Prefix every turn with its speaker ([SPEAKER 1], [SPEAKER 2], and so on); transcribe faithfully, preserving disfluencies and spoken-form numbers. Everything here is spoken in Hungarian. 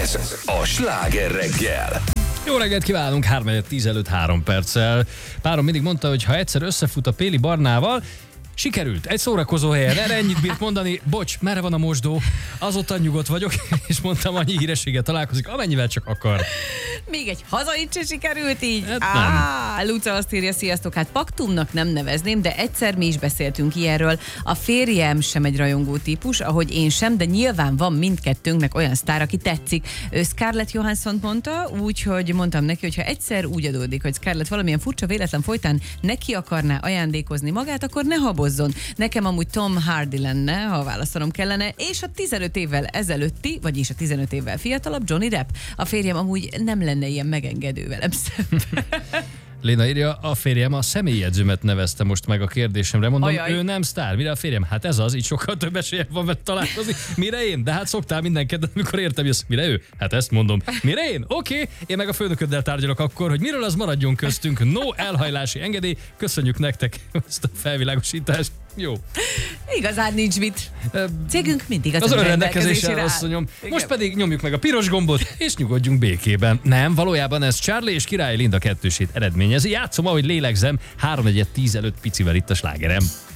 [SPEAKER 1] Ez a Sláger reggel.
[SPEAKER 2] Jó reggelt kívánunk, három tíz előtt három perccel. Párom mindig mondta, hogy ha egyszer összefut a Péli Barnával, sikerült. Egy szórakozó helyen. Erre ennyit bírt mondani, bocs, merre van a mosdó? Azóta nyugodt vagyok, és mondtam, annyi hírességgel találkozik, amennyivel csak akar.
[SPEAKER 3] Még egy hazait se sikerült így?
[SPEAKER 2] Hát
[SPEAKER 3] Á, Luca azt írja, sziasztok, hát paktumnak nem nevezném, de egyszer mi is beszéltünk ilyenről. A férjem sem egy rajongó típus, ahogy én sem, de nyilván van mindkettőnknek olyan sztár, aki tetszik. Ő Scarlett Johansson mondta, úgyhogy mondtam neki, hogy ha egyszer úgy adódik, hogy Scarlett valamilyen furcsa véletlen folytán neki akarná ajándékozni magát, akkor ne habozzon. Nekem amúgy Tom Hardy lenne, ha választanom kellene, és a tizenöt évvel ezelőtti, vagyis a tizenöt évvel fiatalabb Johnny Depp. A férjem amúgy nem lenne ilyen megengedő velem szemben.
[SPEAKER 2] Léna írja, a férjem a személyjegyzőmet nevezte most meg a kérdésemre. Mondom,
[SPEAKER 3] Ajaj.
[SPEAKER 2] ő nem sztár. Mire a férjem? Hát ez az, így sokkal több esélye van vele találkozni. Mire én? De hát szoktál minden kedden, amikor értem, jössz. Mire ő? Hát ezt mondom. Mire én? Oké, okay. Én meg a főnököddel tárgyalok akkor, hogy miről az maradjon köztünk. No elhajlási engedély. Köszönjük nektek ezt a felvilágosítást. Jó.
[SPEAKER 3] Igazán nincs mit. Cégünk mindig az,
[SPEAKER 2] Az
[SPEAKER 3] ön
[SPEAKER 2] önrendelkezésre, asszonyom. Most pedig nyomjuk meg a piros gombot, és nyugodjunk békében. Nem, valójában ez Charlie és Király Linda kettősét eredményezi. Játszom, ahogy lélegzem, három tíz előtt picivel itt a Slágerem.